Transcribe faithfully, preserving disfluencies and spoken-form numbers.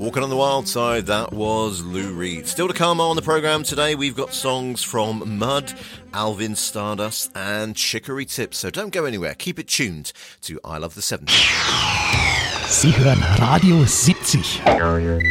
Walking on the Wild Side, that was Lou Reed. Still to come on the programme today, we've got songs from Mud, Alvin Stardust and Chicory Tips. So don't go anywhere, keep it tuned to I Love the seventies. Sie hören Radio siebzig.